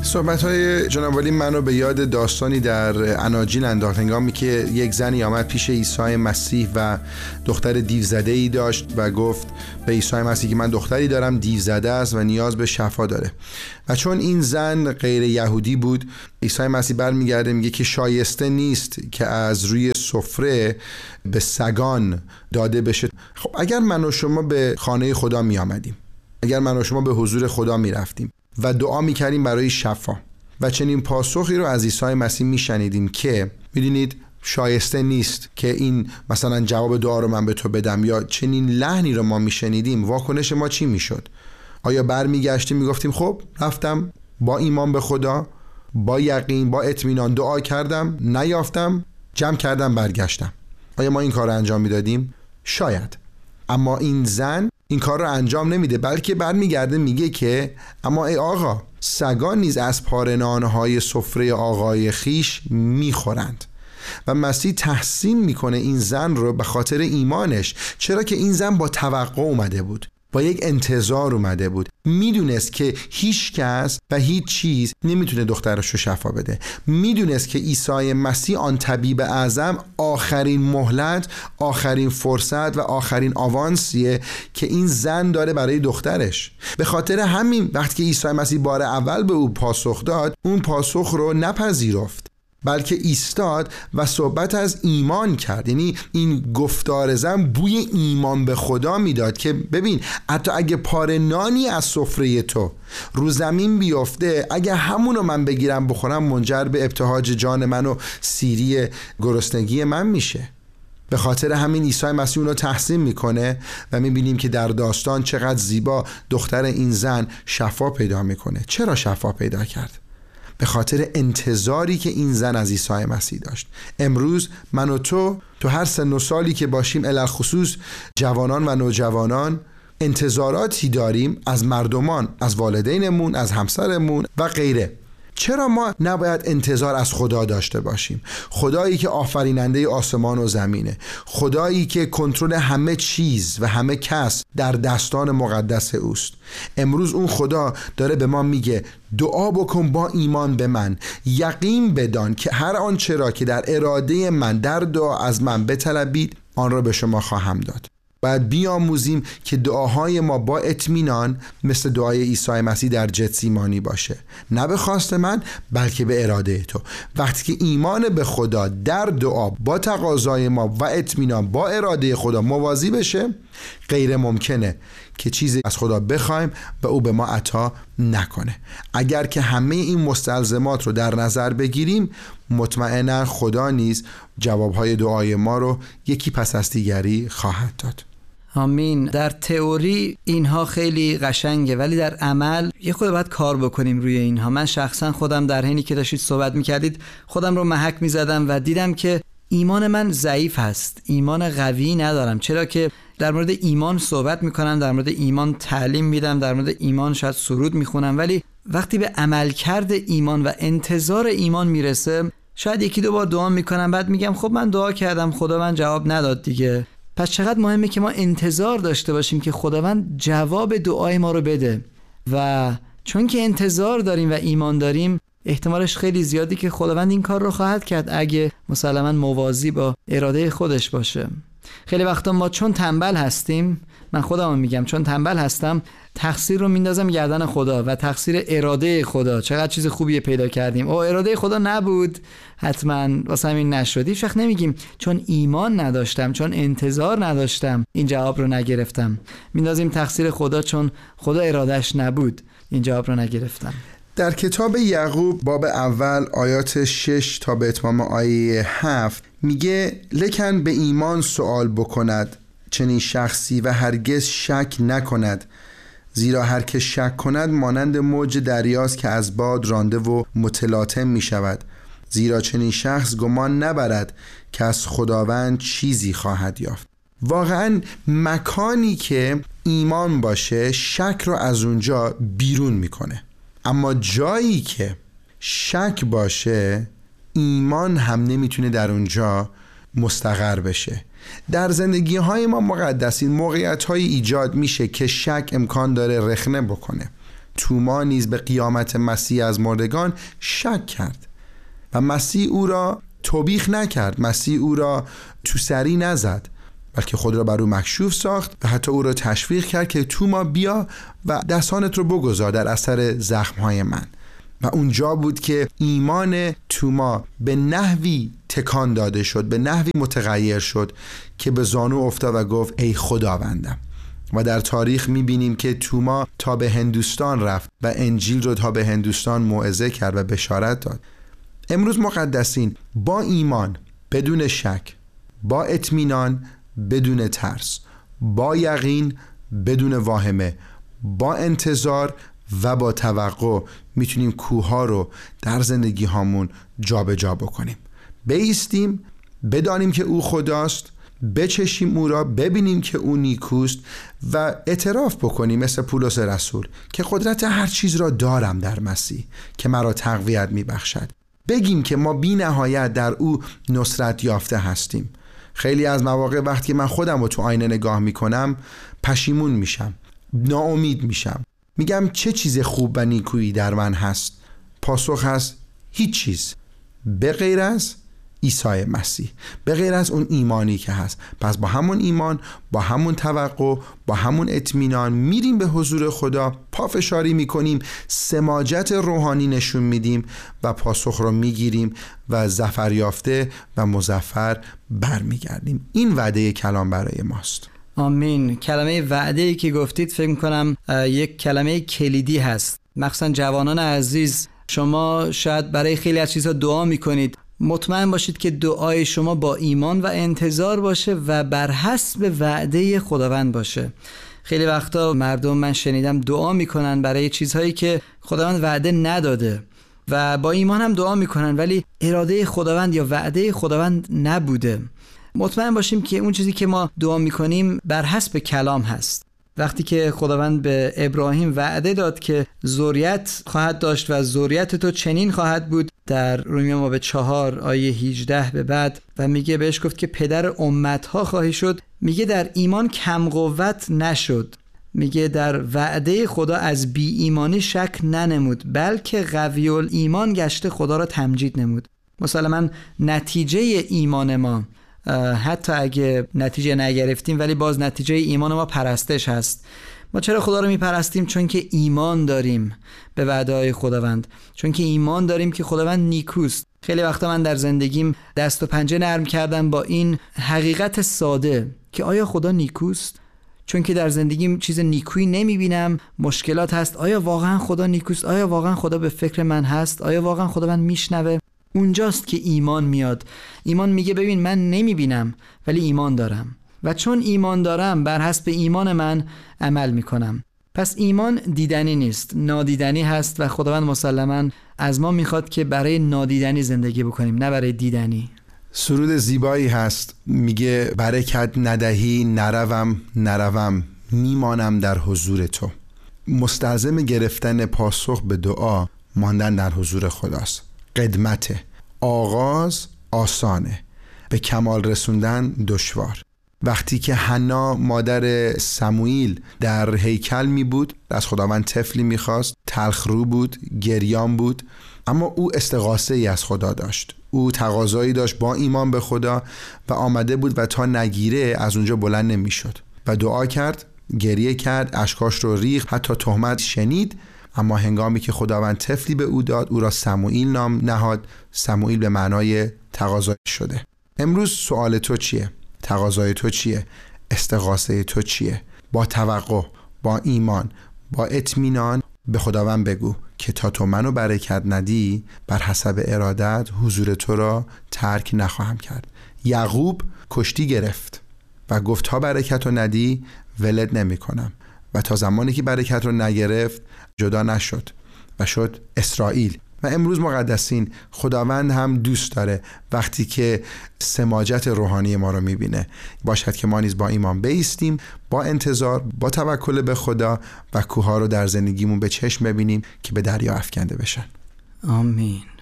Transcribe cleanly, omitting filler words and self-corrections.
صحبت‌های جناب عالی منو به یاد داستانی در اناجیل انداخت، هنگامی که یک زنی آمد پیش عیسی مسیح و دختر دیوزده‌ای داشت و گفت به عیسی مسیح که من دختری دارم دیوزده است و نیاز به شفا داره. و چون این زن غیر یهودی بود، عیسی مسیح برمیگرده میگه که شایسته نیست که از روی سفره به سگان داده بشه. خب اگر من و شما به خانه خدا می آمدیم، اگر من و شما به حضور خدا می رفتیم و دعا می کردیم برای شفا و چنین پاسخی رو از عیسی مسیح می شنیدیم که میدونید شایسته نیست که این مثلا جواب دعا رو من به تو بدم، یا چنین لحنی رو ما می شنیدیم، واکنش ما چی می شد؟ آیا برمیگشتیم می گفتیم خب رفتم با ایمان به خدا، با یقین، با اطمینان دعا کردم، نیافتم، جمع کردم، برگشتم؟ آیا ما این کار رو انجام می دادیم؟ شاید. اما این زن این کار رو انجام نمیده، بلکه برمیگرده میگه که اما ای آقا، سگان نیز از پاره‌نان‌های سفره آقای خیش میخورند. و مسیح تحسین میکنه این زن رو به خاطر ایمانش، چرا که این زن با توقع اومده بود، با یک انتظار اومده بود، میدونست که هیچ کس و هیچ چیز نمیتونه دخترش رو شفا بده، میدونست که عیسی مسیح آن طبیب اعظم آخرین مهلت، آخرین فرصت و آخرین آوانسیه که این زن داره برای دخترش. به خاطر همین وقتی که عیسی مسیح بار اول به او پاسخ داد، اون پاسخ رو نپذیرفت، بلکه ایستاد و صحبت از ایمان کرد. یعنی این گفتار زن بوی ایمان به خدا میداد که ببین حتی اگه پاره نانی از سفره تو رو زمین بیفته، اگه همونو من بگیرم بخورم، منجر به ابتهاج جان من و سیری گرسنگی من میشه. به خاطر همین عیسی مسیح اونو تحسین میکنه و میبینیم که در داستان چقدر زیبا دختر این زن شفا پیدا میکنه. چرا شفا پیدا کرد؟ به خاطر انتظاری که این زن از عیسی مسیح داشت. امروز من و تو هر سن و سالی که باشیم، علالخصوص جوانان و نوجوانان، انتظاراتی داریم از مردمان، از والدینمون، از همسرمون و غیره. چرا ما نباید انتظار از خدا داشته باشیم؟ خدایی که آفریننده آسمان و زمینه، خدایی که کنترل همه چیز و همه کس در دستان مقدس اوست. امروز اون خدا داره به ما میگه دعا بکن با ایمان به من، یقین بدان که هر آنچه را که در اراده من در دعا از من بطلبید آن را به شما خواهم داد. باید بیاموزیم که دعاهای ما با اطمینان مثل دعای عیسی مسیح در جتسیمانی باشه، نه به خواست من بلکه به اراده تو. وقتی که ایمان به خدا در دعا با تقاضای ما و اطمینان با اراده خدا موازی بشه، غیر ممکنه که چیزی از خدا بخوایم و او به ما عطا نکنه. اگر که همه این مستلزمات رو در نظر بگیریم، مطمئنا خدا نیز جوابهای دعای ما رو یکی پس از دیگری خواهد داد. آمین. در تئوری اینها خیلی قشنگه، ولی در عمل یه خود باید کار بکنیم روی اینها. من شخصا خودم در حینی که داشتید صحبت میکردید خودم رو محک میزدم و دیدم که ایمان من ضعیف هست، ایمان قوی ندارم. چرا که در مورد ایمان صحبت میکنم، در مورد ایمان تعلیم میدم، در مورد ایمان شاید سرود میخونم، ولی وقتی به عملکرد ایمان و انتظار ایمان میرسه، شاید یکی دو بار دعا میکنم، بعد میگم خب من دعا کردم خدا من جواب نداد دیگه. پس چقدر مهمه که ما انتظار داشته باشیم که خداوند جواب دعای ما رو بده، و چون که انتظار داریم و ایمان داریم، احتمالش خیلی زیادی که خداوند این کار رو خواهد کرد اگه مسلماً موازی با اراده خودش باشه. خیلی وقتا ما چون تنبل هستیم، من خودم میگم چون تنبل هستم، تقصیر رو میندازم گردن خدا و تقصیر اراده خدا. چقدر چیز خوبیه پیدا کردیم، او اراده خدا نبود، حتما واسه همین نشد. هیچ وقت نمیگیم چون ایمان نداشتم، چون انتظار نداشتم این جواب رو نگرفتم. میندازیم تقصیر خدا، چون خدا ارادش نبود این جواب رو نگرفتم. در کتاب یعقوب باب اول آیات 6 تا به اتمام آیه 7 میگه لکن به ایمان سؤال بکند چنین شخصی و هرگز شک نکند، زیرا هر که شک کند مانند موج دریاست که از باد رانده و متلاطم می شود. زیرا چنین شخص گمان نبرد که از خداوند چیزی خواهد یافت. واقعا مکانی که ایمان باشه شک رو از اونجا بیرون میکنه، اما جایی که شک باشه ایمان هم نمیتونه در اونجا مستقر بشه. در زندگی های ما مقدسین موقعیت های ایجاد میشه که شک امکان داره رخنه بکنه. توما نیز به قیامت مسیح از مردگان شک کرد و مسیح او را توبیخ نکرد، مسیح او را تو سری نزد، بلکه خود را بر او مکشوف ساخت و حتی او را تشویق کرد که توما بیا و دستانت رو بگذار در اثر زخمهای من. و اونجا بود که ایمان توما به نحوی تکان داده شد، به نحوی متغیر شد که به زانو افتاد و گفت ای خداوندم. و در تاریخ میبینیم که توما تا به هندوستان رفت و انجیل رو تا به هندوستان موعظه کرد و بشارت داد. امروز مقدسین، با ایمان بدون شک، با اطمینان بدون ترس، با یقین بدون واهمه، با انتظار و با توقع میتونیم کوه‌ها رو در زندگی هامون جابجا بکنیم. بایستیم، بدانیم که او خداست، بچشیم او را، ببینیم که او نیکوست و اعتراف بکنیم مثل پولس رسول که قدرت هر چیز را دارم در مسیح که مرا تقویت میبخشد. بگیم که ما بی نهایت در او نصرت یافته هستیم. خیلی از مواقع وقتی من خودم رو تو آینه نگاه میکنم پشیمون میشم، ناامید میشم، میگم چه چیز خوب و نیکویی در من هست؟ پاسخ هست هیچ چیز به غیر از عیسی مسیح، به غیر از اون ایمانی که هست. پس با همون ایمان، با همون توقع، با همون اطمینان میریم به حضور خدا، پافشاری میکنیم، سماجت روحانی نشون میدیم و پاسخ رو میگیریم و ظفر یافته و مظفر برمیگردیم. این وعده کلام برای ماست. آمین. کلمه وعده‌ای که گفتید فکر می‌کنم یک کلمه کلیدی هست. مخصوصا جوانان عزیز، شما شاید برای خیلی از چیزها دعا میکنید، مطمئن باشید که دعای شما با ایمان و انتظار باشه و بر حسب وعده خداوند باشه. خیلی وقتا مردم من شنیدم دعا میکنن برای چیزهایی که خداوند وعده نداده و با ایمان هم دعا میکنن ولی اراده خداوند یا وعده خداوند نبوده. مطمئن باشیم که اون چیزی که ما دعا میکنیم بر حسب کلام هست. وقتی که خداوند به ابراهیم وعده داد که ذریت خواهد داشت و ذریت تو چنین خواهد بود در رومیان 4 آیه 18 به بعد و میگه بهش گفت که پدر امتها خواهی شد، میگه در ایمان کم قوت نشد، میگه در وعده خدا از بی ایمانی شک ننمود بلکه قوی الایمان گشته خدا را تمجید نمود. مسلماً نتیجه ایمان ما، حتی اگه نتیجه نگرفتیم ولی باز نتیجه ایمان ما پرستش هست. ما چرا خدا رو میپرستیم؟ چون که ایمان داریم به وعده‌های خداوند، چون که ایمان داریم که خداوند نیکوست. خیلی وقتا من در زندگیم دست و پنجه نرم کردم با این حقیقت ساده که آیا خدا نیکوست؟ چون که در زندگیم چیز نیکویی نمیبینم، مشکلات هست. آیا واقعا خدا نیکوست؟ آیا واقعا خدا به فکر من هست؟ آیا واقعا خدا من میشنوه؟ اونجاست که ایمان میاد. ایمان میگه ببین من نمیبینم ولی ایمان دارم و چون ایمان دارم بر حسب ایمان من عمل میکنم. پس ایمان دیدنی نیست، نادیدنی هست و خداوند مسلماً از ما میخواد که برای نادیدنی زندگی بکنیم نه برای دیدنی. سرود زیبایی هست میگه برکت ندهی نروم میمانم در حضور تو. مستلزم گرفتن پاسخ به دعا ماندن در حضور خداست. قدمته، آغاز آسانه، به کمال رسوندن دشوار. وقتی که حنا مادر سموئیل در هیکل می بود، از خداوند طفلی می خواست، تلخ رو بود، گریان بود، اما او استغاثه ای از خدا داشت، او تقاضایی داشت با ایمان به خدا و آمده بود و تا نگیره از اونجا بلند نمی شد و دعا کرد، گریه کرد، اشکاش رو ریخت، حتی تهمت شنید. اما هنگامی که خداوند طفلی به او داد، او را سموئیل نام نهاد. سموئیل به معنای تقاضا شده. امروز سوال تو چیه؟ تقاضای تو چیه؟ استغاثه تو چیه؟ با توقع، با ایمان، با اطمینان به خداوند بگو که تا تو منو برکت ندی بر حسب ارادت حضور تو را ترک نخواهم کرد. یعقوب کشتی گرفت و گفت تا برکت رو ندی ولد نمی کنم و تا زمانی که برکت رو نگرفت جدا نشد و شد اسرائیل. و امروز مقدسین، خداوند هم دوست داره وقتی که سماجت روحانی ما رو میبینه، باشد که ما نیز با ایمان بایستیم، با انتظار، با توکل به خدا و کوه‌ها رو در زندگیمون به چشم ببینیم که به دریا افکنده بشن. آمین.